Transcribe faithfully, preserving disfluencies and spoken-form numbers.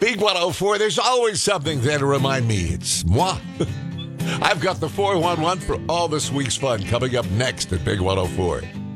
Big one oh four, there's always something there to remind me. It's moi. I've got the four one one for all this week's fun coming up next at Big one oh four.